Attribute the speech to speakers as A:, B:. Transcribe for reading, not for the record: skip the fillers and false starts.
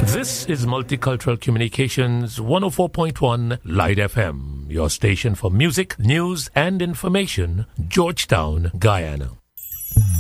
A: This is Multicultural Communications 104.1 Light FM, your station for music, news, and information, Georgetown, Guyana.